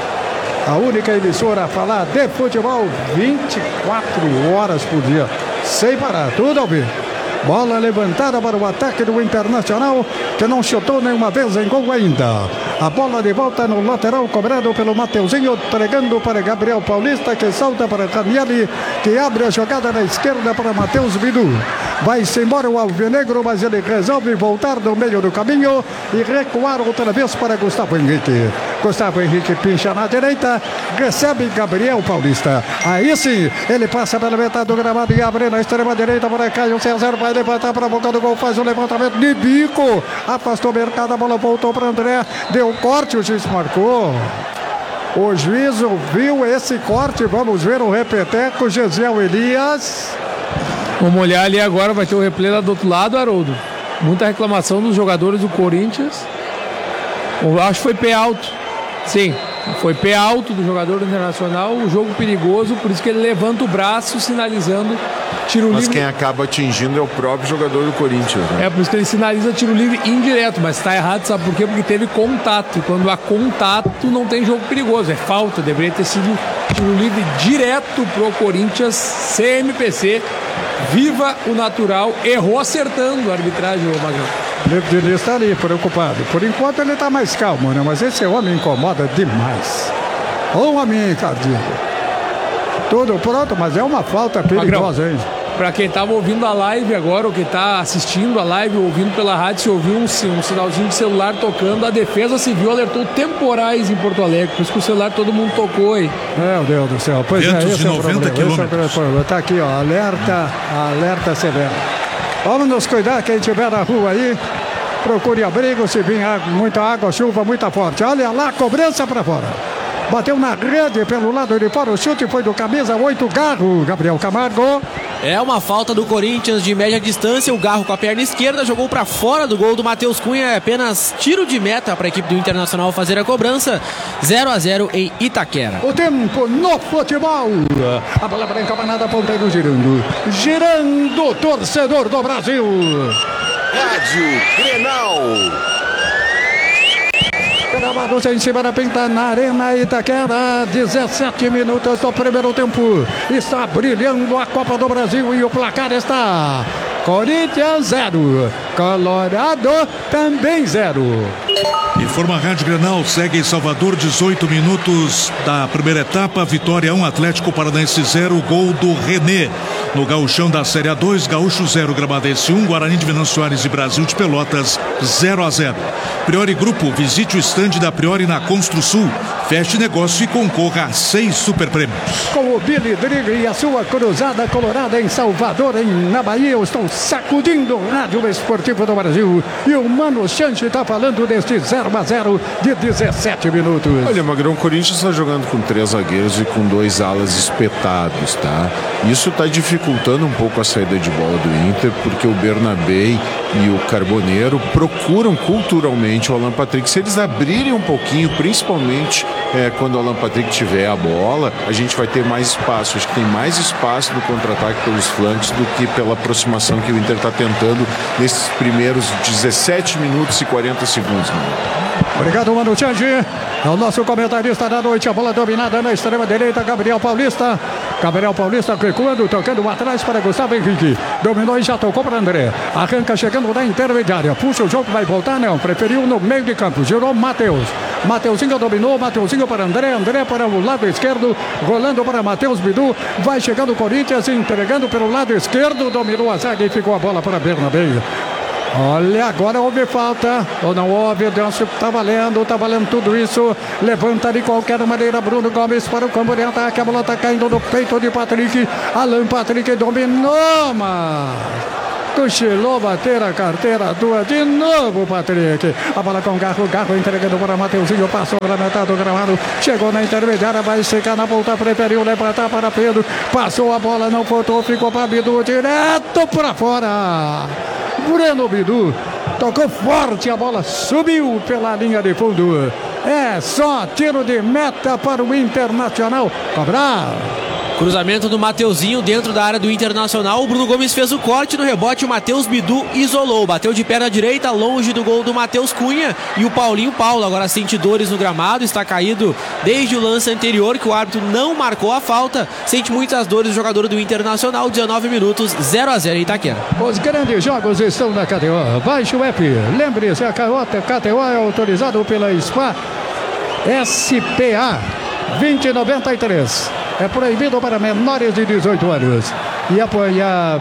A única emissora a falar de futebol vinte e quatro horas por dia, sem parar, tudo ao vivo. Bola levantada para o ataque do Internacional, que não chutou nenhuma vez em gol ainda. A bola de volta no lateral, cobrado pelo Mateuzinho, entregando para Gabriel Paulista, que salta para Ranieri, que abre a jogada na esquerda para Matheus Bidu. Vai-se embora o Alvinegro, mas ele resolve voltar no meio do caminho e recuar outra vez para Gustavo Henrique. Gustavo Henrique pincha na direita, recebe Gabriel Paulista. Aí sim, ele passa pela metade do gramado e abre na extrema direita para Caio César. Vai levantar para a boca do gol, faz o levantamento de bico. Afastou o Mercado, a bola voltou para André. Deu corte, o juiz marcou. O juiz viu esse corte. Vamos ver o repeteco, Gesiel Elias. Vamos olhar ali agora, vai ter o replay lá do outro lado, Haroldo. Muita reclamação dos jogadores do Corinthians. Eu acho que foi pé alto. Sim, foi pé alto do jogador do Internacional. O jogo perigoso, por isso que ele levanta o braço, sinalizando tiro mas livre. Mas quem acaba atingindo é o próprio jogador do Corinthians, né? É, por isso que ele sinaliza tiro livre indireto, mas está errado, sabe por quê? Porque teve contato. E quando há contato, não tem jogo perigoso. É falta, deveria ter sido tiro livre direto pro Corinthians. C M P C, viva o natural. Errou acertando a arbitragem, o Magrão. Ele está ali, preocupado. Por enquanto ele está mais calmo, né? Mas esse homem incomoda demais. Um homem cardíaco. Tudo pronto, mas é uma falta perigosa, hein? Para quem estava ouvindo a live agora, ou quem está assistindo a live, ouvindo pela rádio, se ouviu um, um sinalzinho de celular tocando, a Defesa Civil alertou temporais em Porto Alegre, por isso que o celular todo mundo tocou aí. Meu Deus do céu, pois é, esse é o problema. Está aqui, ó, alerta, alerta severo. Vamos nos cuidar, quem estiver na rua aí, procure abrigo, se vir água, muita água, chuva, muita forte. Olha lá, cobrança para fora. Bateu na rede pelo lado de fora, o chute foi do camisa oito, Garro, Gabriel Camargo. É uma falta do Corinthians de média distância, o Garro com a perna esquerda jogou para fora do gol do Matheus Cunha, é apenas tiro de meta para a equipe do Internacional fazer a cobrança, zero a zero em Itaquera. O tempo no futebol, a bola branca banada, ponteiro girando, girando, torcedor do Brasil. Rádio Grenal. Gravados em cima da pinta na Arena Itaquera, dezessete minutos do primeiro tempo. Está brilhando a Copa do Brasil e o placar está Corinthians zero, Colorado também zero. Informa a Rádio Grenal, segue em Salvador, dezoito minutos da primeira etapa, Vitória um, Atlético Paranaense zero, gol do René. No gauchão da Série A dois, Gaúcho zero, Gramadense um, Guarani de Venâncio Soares e Brasil de Pelotas zero a zero. Priori Grupo, visite o estande da Priori na Construsul. Feche negócio e concorra a seis super prêmios. Com o Billy Driga e a sua cruzada colorada em Salvador, em, na Bahia, eu estou sacudindo o rádio esportivo do Brasil. E o Mano Chanchi está falando deste zero a zero de dezessete minutos. Olha, Magrão, o Corinthians está jogando com três zagueiros e com dois alas espetados, tá? Isso está dificultando um pouco a saída de bola do Inter, porque o Bernabé e o Carboneiro procuram culturalmente o Alan Patrick. Se eles abrirem um pouquinho, principalmente é, quando o Alan Patrick tiver a bola, a gente vai ter mais espaço. Acho que tem mais espaço no contra-ataque pelos flancos do que pela aproximação que o Inter está tentando nesses primeiros dezessete minutos e quarenta segundos. Mano. Obrigado, Mano Changi. É o nosso comentarista da noite. A bola dominada na extrema direita, Gabriel Paulista. Gabriel Paulista recuando, tocando atrás para Gustavo Henrique. Dominou e já tocou para André. Arranca chegando na intermediária. Puxa o jogo, vai voltar? Não. Preferiu no meio de campo. Girou Matheus. Mateuzinho dominou. Mateuzinho para André. André para o lado esquerdo. Rolando para Matheus Bidu. Vai chegando o Corinthians, entregando pelo lado esquerdo. Dominou a zaga e ficou a bola para Bernabé. Olha, agora houve falta, ou não houve, o Delcio tá valendo, tá valendo tudo isso, levanta de qualquer maneira Bruno Gomes para o campo de ataque, a bola tá caindo no peito de Patrick, Alan Patrick dominou, mas cochilou, bater a carteira tua de novo, Patrick, a bola com o Garro, Garro entregando para Mateuzinho, passou para metade do gramado, chegou na intermediária, vai secar na ponta, preferiu levantar para Pedro, passou a bola, não faltou, ficou para Bidu, direto para fora. Breno Bidu tocou forte, a bola subiu pela linha de fundo. É só tiro de meta para o Internacional cobrar. Cruzamento do Mateuzinho dentro da área do Internacional. O Bruno Gomes fez o corte no rebote. O Matheus Bidu isolou. Bateu de perna direita, longe do gol do Matheus Cunha. E o Paulinho Paulo agora sente dores no gramado. Está caído desde o lance anterior, que o árbitro não marcou a falta. Sente muitas dores o jogador do Internacional. dezenove minutos, zero a zero em Itaquera. Os grandes jogos estão na K T O. Baixe o app. Lembre-se, a K T O é autorizado pela S P A S P A vinte e noventa e três. É proibido para menores de dezoito anos. E apoiar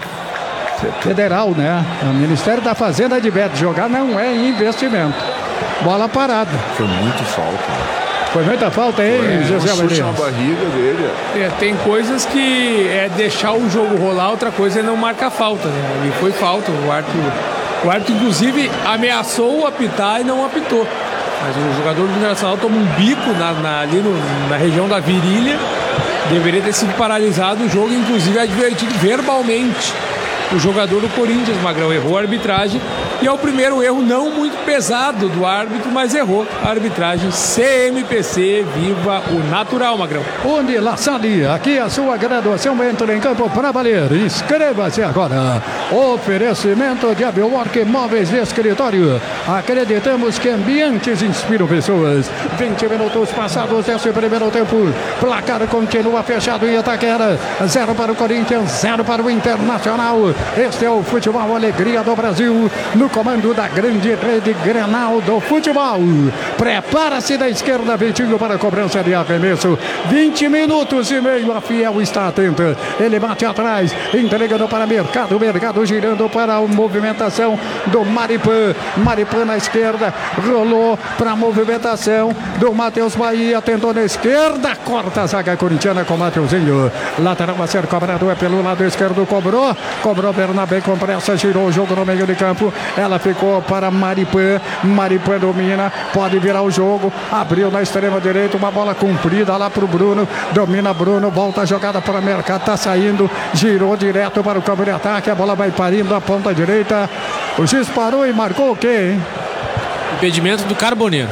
federal, né? O Ministério da Fazenda adverte, jogar não é investimento. Bola parada. Foi muito falta. Foi muita falta, hein, José Maria? Na barriga dele. É, tem coisas que é deixar o jogo rolar, outra coisa é não marcar falta, né? E foi falta. O árbitro, o árbitro inclusive, ameaçou apitar e não apitou. Mas o jogador do Internacional toma um bico na, na, ali no, na região da virilha. Deveria ter sido paralisado o jogo, inclusive advertido verbalmente o jogador do Corinthians. Magrão errou a arbitragem e é o primeiro erro não muito pesado do árbitro, mas errou a arbitragem. C M P C, viva o natural, Magrão. Onde La Salle, aqui a sua graduação entra em campo para valer. Inscreva-se agora. Oferecimento de Abilwork Móveis de Escritório. Acreditamos que ambientes inspiram pessoas. vinte minutos passados desse primeiro tempo. Placar continua fechado em Itaquera. Zero para o Corinthians, zero para o Internacional. Este é o futebol alegria do Brasil, no comando da grande rede Grenal do futebol. Prepara-se da esquerda, Vitinho, para a cobrança de arremesso. vinte minutos e meio, a Fiel está atenta. Ele bate atrás, entregando para Mercado, Mercado girando para a movimentação do Maripan. Maripan na esquerda, rolou para a movimentação do Matheus Bahia, tentou na esquerda, corta a zaga corintiana com o Mateuzinho. Lateral a ser cobrado é pelo lado esquerdo, cobrou. Cobrou Bernabé com pressa, girou o jogo no meio de campo. Ela ficou para Maripan. Maripan domina, pode virar o jogo. Abriu na extrema direita, uma bola comprida lá para o Bruno. Domina Bruno, volta a jogada para Mercado, tá saindo, girou direto para o campo de ataque. A bola vai parindo a ponta direita. O juiz parou e marcou o quê, hein? Impedimento do Carboneiro.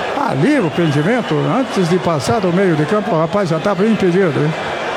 Ali o impedimento, antes de passar do meio de campo, o rapaz já estava impedido, hein?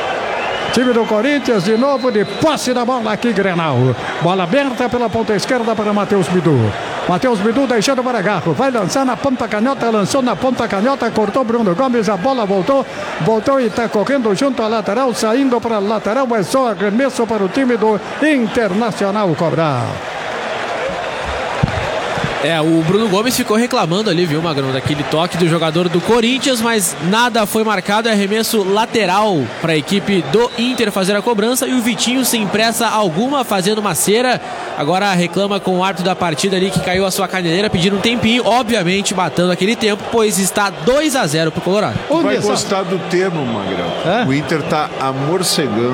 Time do Corinthians, de novo, de posse da bola aqui, Grenal. Bola aberta pela ponta esquerda para Matheus Bidu. Matheus Bidu deixando para Garro. Vai lançar na ponta canhota, lançou na ponta canhota, cortou Bruno Gomes, a bola voltou. Voltou e está correndo junto à lateral, saindo para a lateral. É só arremesso para o time do Internacional cobrar. É, o Bruno Gomes ficou reclamando ali, viu, Magrão, daquele toque do jogador do Corinthians, mas nada foi marcado, é arremesso lateral para a equipe do Inter fazer a cobrança e o Vitinho sem pressa alguma fazendo uma cera, agora reclama com o árbitro da partida ali que caiu a sua caneleira pedindo um tempinho, obviamente batendo aquele tempo, pois está dois a zero pro Colorado. Tu vai gostar do termo, Magrão. É? O Inter tá amorcegando o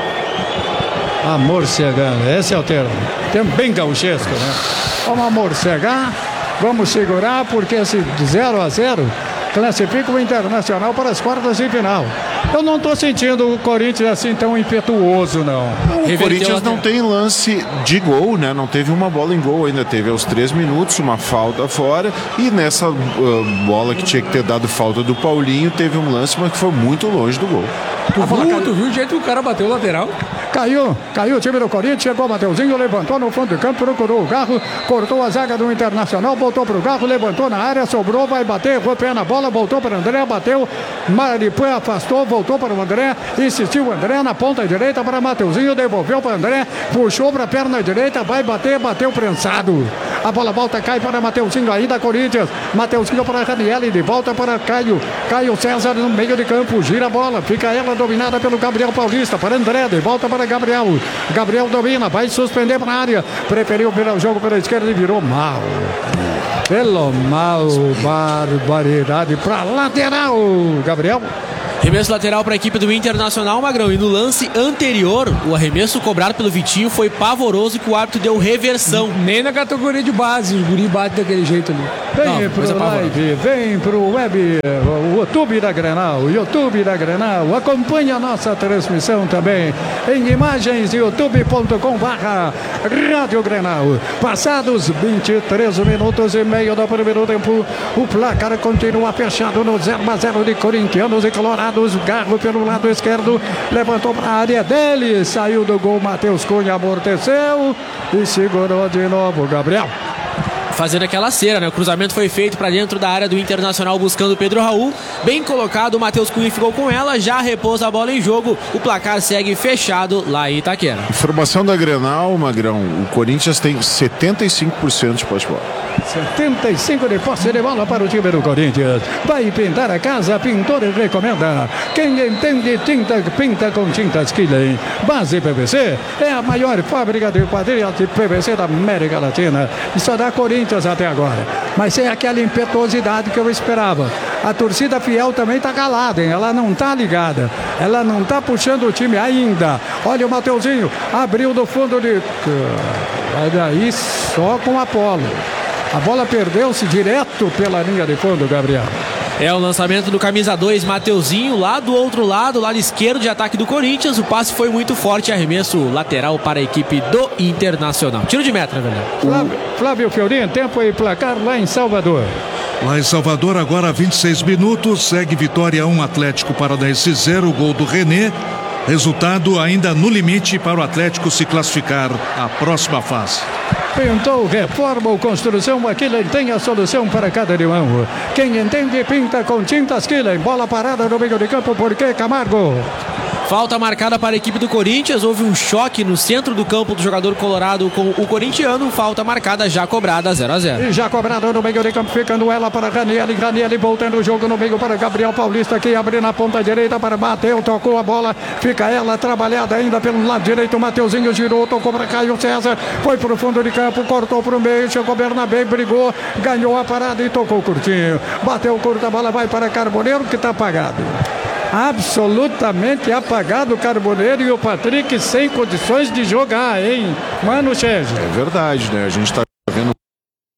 jogo. Amorcegando, esse é o termo. Termo bem gauchesco, né? Vamos amorcegar, vamos segurar, porque esse zero a zero classifica o Internacional para as quartas de final. Eu não estou sentindo o Corinthians assim tão impetuoso, não. O Corinthians não tem lance de gol, né? Não teve uma bola em gol ainda. Teve aos três minutos uma falta fora. E nessa uh, bola que tinha que ter dado falta do Paulinho, teve um lance, mas que foi muito longe do gol. Tu viu, tu viu o jeito que o cara bateu o lateral? Caiu, caiu o time do Corinthians, chegou o Mateuzinho, levantou no fundo do campo, procurou o Garro, cortou a zaga do Internacional, voltou pro Garro, levantou na área, sobrou, vai bater, errou pé na bola, voltou para o André, bateu, depois afastou, voltou para o André, insistiu o André na ponta direita para Mateuzinho, devolveu para o André, puxou para a perna direita, vai bater, bateu prensado. A bola volta, cai para Mateuzinho, ainda Corinthians, Mateuzinho para Raniel, de volta para Caio, Caio César no meio de campo, gira a bola, fica ela dominada pelo Gabriel Paulista, para André, de volta para Gabriel, Gabriel domina, vai suspender para a área, preferiu virar o jogo pela esquerda e virou mal, pelo mal, barbaridade, para lateral, Gabriel. Arremesso lateral para a equipe do Internacional, Magrão. E no lance anterior, o arremesso cobrado pelo Vitinho foi pavoroso que o árbitro deu reversão. Nem na categoria de base, o guri bate daquele jeito ali. Vem Não, pro live, vem pro web, o YouTube da Grenal, YouTube da Grenal. Acompanhe a nossa transmissão também em imagens youtube ponto com barra Rádio Grenal. Passados vinte e três minutos e meio do primeiro tempo, o placar continua fechado no zero a zero de corintianos e colorados. Garro pelo lado esquerdo, levantou para a área dele, saiu do gol, Matheus Cunha amorteceu e segurou de novo, Gabriel. Fazendo aquela cera, né? O cruzamento foi feito para dentro da área do Internacional buscando o Pedro Raul. Bem colocado, o Matheus Cunha ficou com ela, já repousa a bola em jogo. O placar segue fechado lá em Itaquera. Informação da Grenal, Magrão. O Corinthians tem setenta e cinco por cento de posse de bola. setenta e cinco por cento de posse de bola para o time do Corinthians. Vai pintar a casa, pintor recomenda. Quem entende tinta, pinta com tintas Killen. Base P V C é a maior fábrica de quadrilhas de P V C da América Latina. Só dá Corinthians até agora, mas é aquela impetuosidade que eu esperava. A torcida fiel também está calada, hein? Ela não está ligada, ela não está puxando o time ainda. Olha o Mateuzinho, abriu do fundo de... Olha aí, só com Apolo. A bola perdeu-se direto pela linha de fundo, Gabriel. É o lançamento do camisa dois, Mateuzinho, lá do outro lado, lado esquerdo de ataque do Corinthians. O passe foi muito forte, arremesso lateral para a equipe do Internacional. Tiro de meta, velho. Flávio, Flávio Fiorin, tempo e placar lá em Salvador. Lá em Salvador, agora vinte e seis minutos, segue Vitória um, Atlético Paranaense zero, gol do René. Resultado ainda no limite para o Atlético se classificar à próxima fase. Pintou, reforma ou construção, Killen tem a solução para cada irmão. Quem entende, pinta com tintas Killen. Bola parada no meio de campo, porque Camargo. Falta marcada para a equipe do Corinthians. Houve um choque no centro do campo do jogador colorado com o corintiano. Falta marcada, já cobrada, zero a zero. E já cobrada no meio de campo, ficando ela para Raniel. Raniel voltando o jogo no meio para Gabriel Paulista, que abre na ponta direita para Mateus. Tocou a bola, fica ela trabalhada ainda pelo lado direito. Mateuzinho girou, tocou para Caio César. Foi para o fundo de campo, cortou para o meio. Chegou Bernabé, brigou, ganhou a parada e tocou curtinho. Bateu curta, a bola vai para Carboneiro, que está apagado. Absolutamente apagado o Carboneiro e o Patrick sem condições de jogar, hein? Mano Chege. É verdade, né? A gente tá